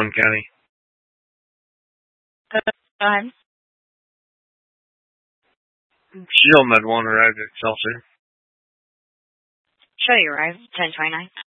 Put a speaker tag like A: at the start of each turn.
A: County.
B: Go ahead.
A: She's on that one arrived at Excelsior.
B: Show you arrived 10:29.